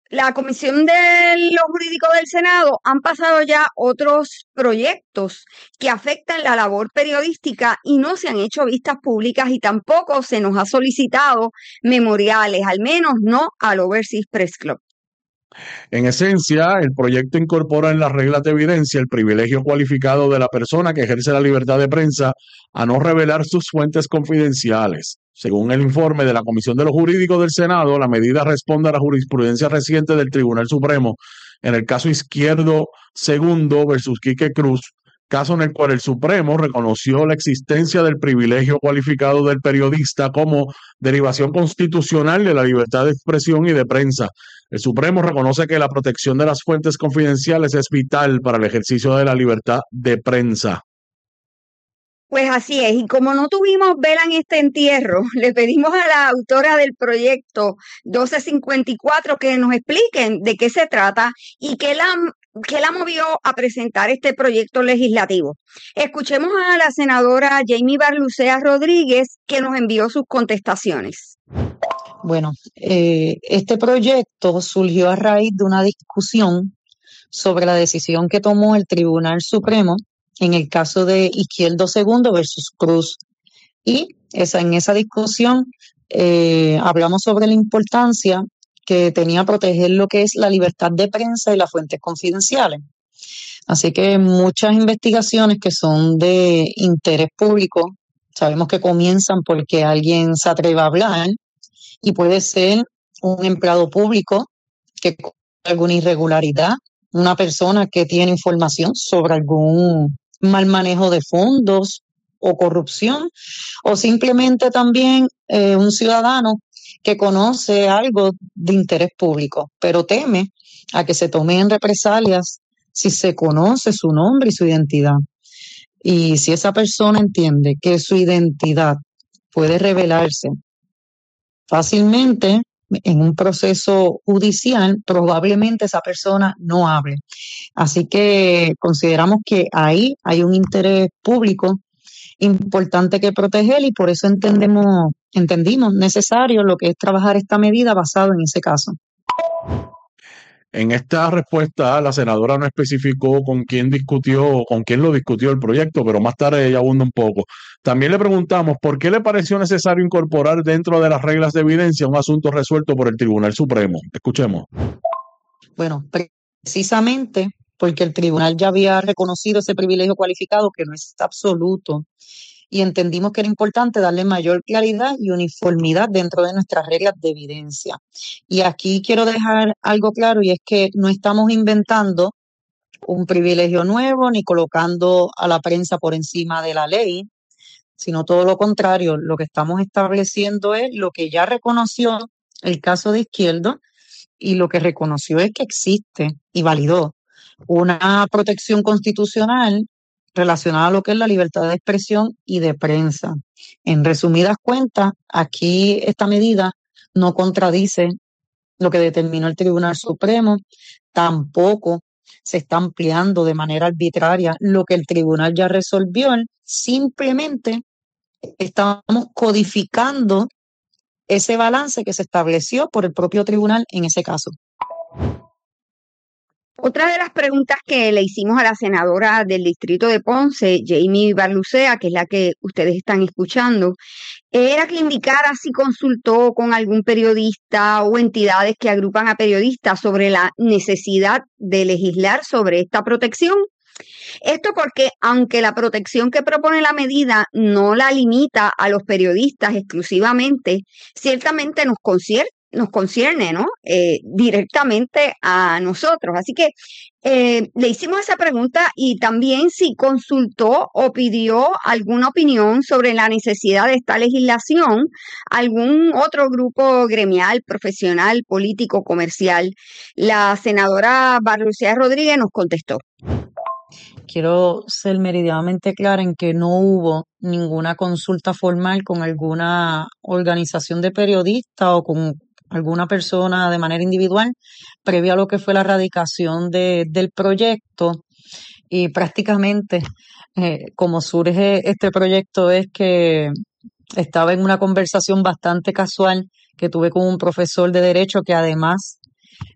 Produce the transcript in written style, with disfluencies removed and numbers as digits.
La Comisión de lo Jurídico del Senado han pasado ya otros proyectos que afectan la labor periodística y no se han hecho vistas públicas y tampoco se nos ha solicitado memoriales, al menos no al Overseas Press Club. En esencia, el proyecto incorpora en las reglas de evidencia el privilegio cualificado de la persona que ejerce la libertad de prensa a no revelar sus fuentes confidenciales. Según el informe de la Comisión de lo Jurídico del Senado, la medida responde a la jurisprudencia reciente del Tribunal Supremo en el caso Izquierdo II versus Quique Cruz, caso en el cual el Supremo reconoció la existencia del privilegio cualificado del periodista como derivación constitucional de la libertad de expresión y de prensa. El Supremo reconoce que la protección de las fuentes confidenciales es vital para el ejercicio de la libertad de prensa. Pues así es, y como no tuvimos vela en este entierro, le pedimos a la autora del proyecto 1254 que nos expliquen de qué se trata y qué la movió a presentar este proyecto legislativo. Escuchemos a la senadora Jamie Barlucea Rodríguez, que nos envió sus contestaciones. Bueno, este proyecto surgió a raíz de una discusión sobre la decisión que tomó el Tribunal Supremo en el caso de Izquierdo II versus Cruz. Y en esa discusión hablamos sobre la importancia que tenía proteger lo que es la libertad de prensa y las fuentes confidenciales. Así que muchas investigaciones que son de interés público, sabemos que comienzan porque alguien se atreve a hablar y puede ser un empleado público que comete alguna irregularidad, una persona que tiene información sobre algún mal manejo de fondos o corrupción, o simplemente también un ciudadano que conoce algo de interés público, pero teme a que se tomen represalias si se conoce su nombre y su identidad. Y si esa persona entiende que su identidad puede revelarse fácilmente en un proceso judicial, probablemente esa persona no hable. Así que consideramos que ahí hay un interés público importante que proteger y por eso entendimos necesario lo que es trabajar esta medida basado en ese caso. En esta respuesta, la senadora no especificó con quién discutió o con quién lo discutió el proyecto, pero más tarde ella abunda un poco. También le preguntamos por qué le pareció necesario incorporar dentro de las reglas de evidencia un asunto resuelto por el Tribunal Supremo. Escuchemos. Bueno, precisamente porque el tribunal ya había reconocido ese privilegio cualificado que no es absoluto y entendimos que era importante darle mayor claridad y uniformidad dentro de nuestras reglas de evidencia. Y aquí quiero dejar algo claro y es que no estamos inventando un privilegio nuevo ni colocando a la prensa por encima de la ley, sino todo lo contrario, lo que estamos estableciendo es lo que ya reconoció el caso de Izquierdo y lo que reconoció es que existe y validó una protección constitucional relacionada a lo que es la libertad de expresión y de prensa. En resumidas cuentas, aquí esta medida no contradice lo que determinó el Tribunal Supremo, tampoco se está ampliando de manera arbitraria lo que el tribunal ya resolvió, simplemente estamos codificando ese balance que se estableció por el propio tribunal en ese caso. Otra de las preguntas que le hicimos a la senadora del distrito de Ponce, Jamie Barlucea, que es la que ustedes están escuchando, era que indicara si consultó con algún periodista o entidades que agrupan a periodistas sobre la necesidad de legislar sobre esta protección. Esto porque, aunque la protección que propone la medida no la limita a los periodistas exclusivamente, ciertamente nos concierne, ¿no? Directamente a nosotros. Así que le hicimos esa pregunta y también si consultó o pidió alguna opinión sobre la necesidad de esta legislación, algún otro grupo gremial, profesional, político, comercial. La senadora Barlucea Rodríguez nos contestó. Quiero ser meridianamente clara en que no hubo ninguna consulta formal con alguna organización de periodistas o con alguna persona de manera individual previo a lo que fue la radicación del proyecto. Y prácticamente como surge este proyecto es que estaba en una conversación bastante casual que tuve con un profesor de Derecho que además